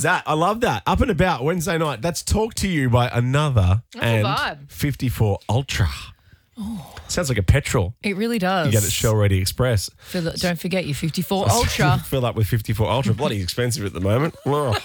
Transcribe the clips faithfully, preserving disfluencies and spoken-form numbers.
that? I love that. Up and About Wednesday night. That's Talk to You by Another That's a and vibe. fifty-four Ultra. Oh. Sounds like a petrol. It really does. You get it Shell Ready Express. Fill it, don't forget your fifty-four Ultra. Fill up with fifty-four Ultra. Bloody expensive at the moment. Oh.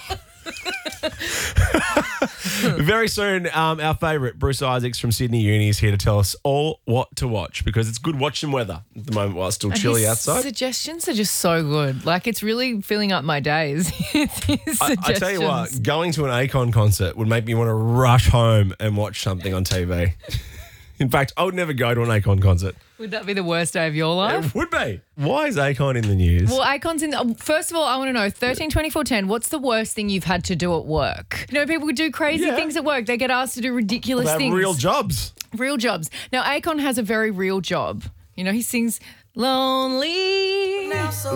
Very soon, um, our favourite, Bruce Isaacs from Sydney Uni, is here to tell us all what to watch because it's good watching weather at the moment while it's still And chilly his outside. Suggestions are just so good. Like, it's really filling up my days. His I, I tell you what, going to an Akon concert would make me want to rush home and watch something on T V. In fact, I would never go to an Akon concert. Would that be the worst day of your life? It would be. Why is Akon in the news? Well, Akon's in. The, first of all, I want to know thirteen, twenty-four, ten. What's the worst thing you've had to do at work? You know, people do crazy Yeah. things at work. They get asked to do ridiculous They have things. real jobs. Real jobs. Now, Akon has a very real job. You know, he sings "Lonely."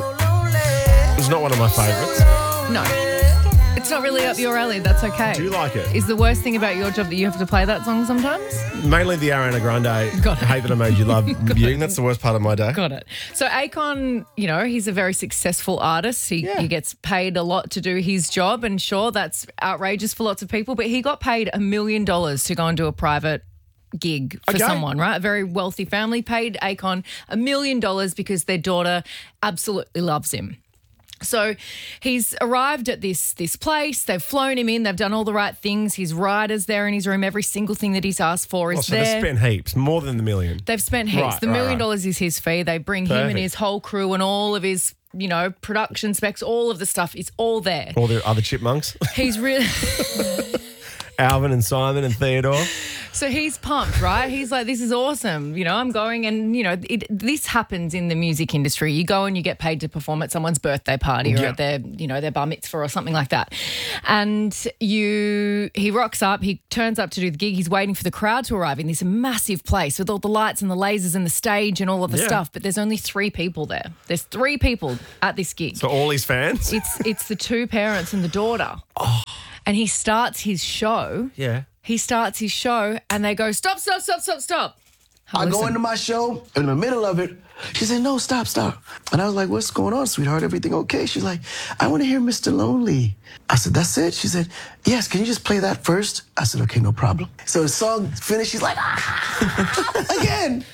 It's not one of my favourites. No, it's not really up your alley. That's okay. Do you like it? Is the worst thing about your job that you have to play that song sometimes? Mainly the Ariana Grande. Got it. Hate That I Made You Love You. That's the worst part of my day. Got it. So Akon, you know, he's a very successful artist. He, Yeah. he gets paid a lot to do his job, and sure, that's outrageous for lots of people, but he got paid a million dollars to go and do a private gig for Okay. someone, right? A very wealthy family paid Akon a million dollars because their daughter absolutely loves him. So he's arrived at this this place. They've flown him in. They've done all the right things. His rider's there in his room. Every single thing that he's asked for is Oh, so there. they spent heaps, more than the million. They've spent heaps. Right, the right, million right. dollars is his fee. They bring him and Perfect. his whole crew and all of his, you know, production specs, all of the stuff is all there. All the other chipmunks. He's really Alvin and Simon and Theodore. so he's pumped, right? He's like, this is awesome. You know, I'm going and, you know, it, this happens in the music industry. You go and you get paid to perform at someone's birthday party or Yeah. at their, you know, their bar mitzvah or something like that. And you, he rocks up, he turns up to do the gig. He's waiting for the crowd to arrive in this massive place with all the lights and the lasers and the stage and all of the Yeah. stuff. But there's only three people there. There's three people at this gig. So all his fans. It's it's the two parents and the daughter. And he starts his show. Yeah. He starts his show and they go, stop, stop, stop, stop, stop. Have a I go listen. into my show, in the middle of it, she said, no, stop, stop. And I was like, what's going on, sweetheart? Everything okay? She's like, I want to hear Mister Lonely. I said, that's it? She said, yes, can you just play that first? I said, okay, no problem. So the song finished, she's like, ah, again.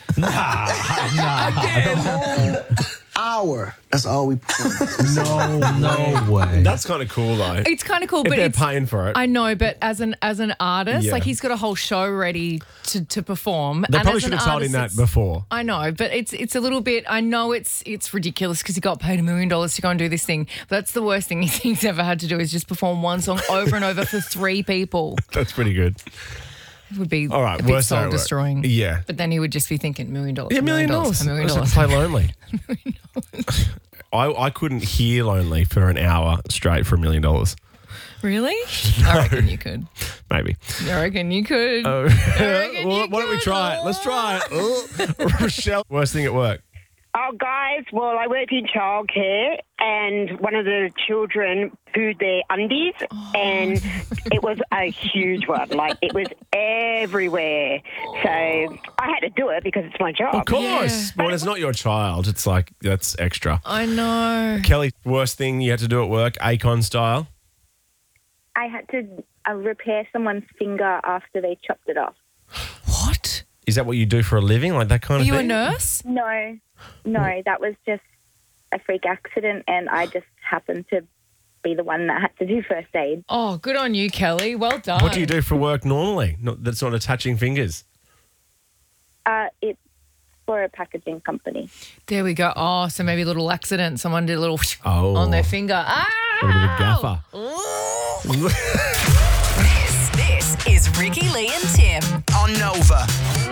Again. Whole hour. That's all we performed. No, no way. That's kind of cool though. It's kind of cool, if but they're it's, paying for it. I know, but as an as an artist, Yeah. like he's got a whole show ready to, to perform. they and probably as should an have told him artist, that it's- before. I know, but it's it's a little bit. I know it's it's ridiculous because he got paid a million dollars to go and do this thing. But that's the worst thing he's ever had to do is just perform one song over and over for three people. That's pretty good. It would be All right, a bit worst day at soul work. destroying. Yeah. But then he would just be thinking million dollars. Yeah, a million dollars. A million I dollars. play Lonely. I, I couldn't hear Lonely for an hour straight for a million dollars. Really? I reckon you could. Maybe. I reckon you could. Oh. reckon well, you why don't we could. try it? Let's try it. Oh. Rochelle, worst thing at work. Oh, guys, well, I work in childcare and one of the children pooed their undies and it was a huge one. Like, it was everywhere. So I had to do it because it's my job. Of course. But when it's not your child, it's like, that's extra. I know. Kelly, worst thing you had to do at work, Akon style? I had to uh, repair someone's finger after they chopped it off. What? Is that what you do for a living? Like that kind Are of you thing? a nurse? No, no, that was just a freak accident, and I just happened to be the one that had to do first aid. Oh, good on you, Kelly. Well done. What do you do for work normally? Not, that's not attaching fingers. Uh, it's for a packaging company. There we go. Oh, so maybe a little accident. Someone did a little Oh. on their finger. A bit of a Ah! gaffer. This, this is Ricky, Lee and Tim. On Nova.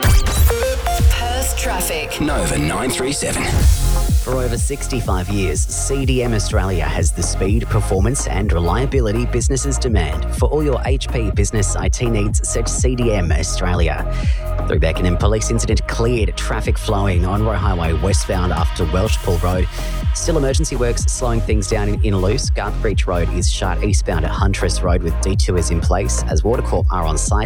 Perth traffic. Nova nine three seven. For over sixty-five years, C D M Australia has the speed, performance and reliability businesses demand. For all your H P business I T needs, search C D M Australia. Through Beckenham, police incident cleared, traffic flowing on Roy Highway westbound after Welshpool Road. Still emergency works slowing things down in Innerloose. Garth Breach Road is shut eastbound at Huntress Road with detours in place as Watercorp are on site.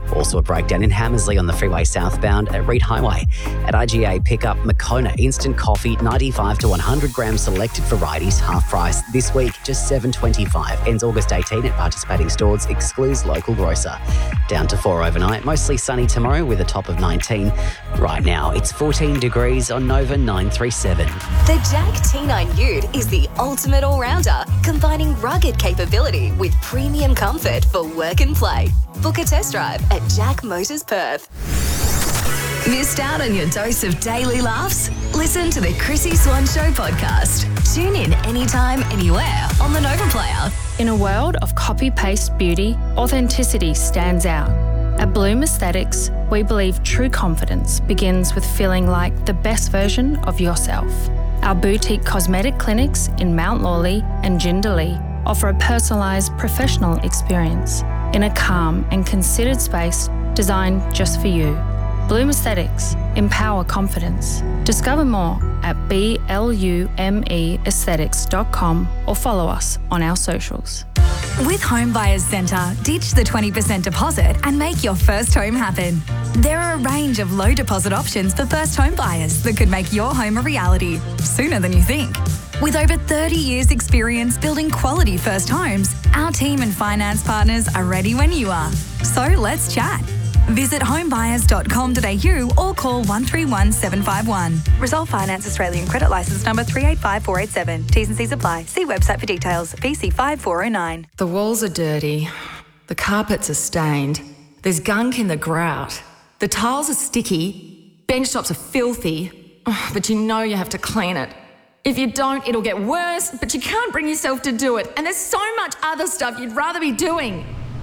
Also a breakdown in Hammersley on the freeway southbound at Reed Highway. At I G A, pick up Moccona instant coffee, ninety-five to one hundred grams selected varieties, half price. This week, just seven twenty-five. Ends August eighteenth at participating stores, excludes local grocer. Down to four overnight, mostly sunny tomorrow with a top of nineteen. Right now, it's fourteen degrees on Nova nine three seven. The Jack T nine Ute is the ultimate all-rounder, combining rugged capability with premium comfort for work and play. Book a test drive at Jack Motors Perth. Missed out on your dose of daily laughs? Listen to the Chrissy Swan Show podcast. Tune in anytime, anywhere on the Nova Player. In a world of copy-paste beauty, authenticity stands out. At Bloom Aesthetics, we believe true confidence begins with feeling like the best version of yourself. Our boutique cosmetic clinics in Mount Lawley and Jindalee offer a personalised professional experience in a calm and considered space designed just for you. Bloom Aesthetics, empower confidence. Discover more at B L U M E aesthetics dot com or follow us on our socials. With Home Buyers Centre, ditch the twenty percent deposit and make your first home happen. There are a range of low deposit options for first home buyers that could make your home a reality sooner than you think. With over thirty years experience building quality first homes, our team and finance partners are ready when you are. So let's chat. Visit homebuyers dot com dot a u or call one three one seven five one. Resolve Finance Australian Credit Licence number three eight five four eight seven. T's and C's apply. See website for details. V C five four oh nine. The walls are dirty. The carpets are stained. There's gunk in the grout. The tiles are sticky. Bench tops are filthy. Oh, but you know you have to clean it. If you don't, it'll get worse, but you can't bring yourself to do it. And there's so much other stuff you'd rather be doing.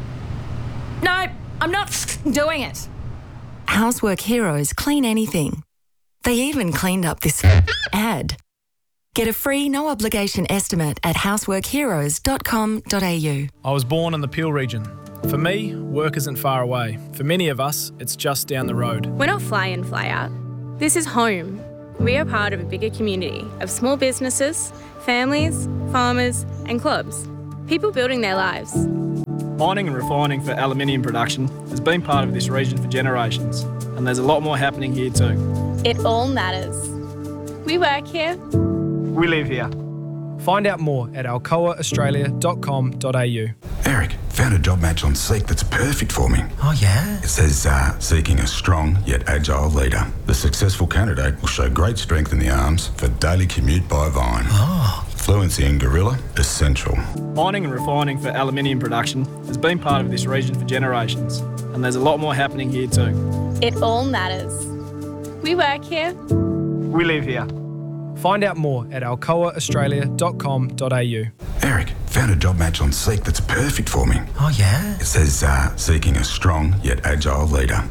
No, I'm not doing it. Housework Heroes clean anything. They even cleaned up this ad. Get a free no obligation estimate at housework heroes dot com dot a u. I was born in the Peel region. For me, work isn't far away. For many of us, it's just down the road. We're not fly in, fly out. This is home. We are part of a bigger community of small businesses, families, farmers and clubs. People building their lives. Mining and refining for aluminium production has been part of this region for generations, and there's a lot more happening here too. It all matters. We work here. We live here. Find out more at alcoa australia dot com dot a u. Eric, found a job match on Seek that's perfect for me. Oh, yeah? It says, uh, seeking a strong yet agile leader. The successful candidate will show great strength in the arms for daily commute by Vine. Oh. Fluency in Gorilla, essential. Mining and refining for aluminium production has been part of this region for generations, and there's a lot more happening here too. It all matters. We work here. We live here. Find out more at alcoa australia dot com dot a u. Eric, found a job match on Seek that's perfect for me. Oh, yeah? It says, uh, seeking a strong yet agile leader.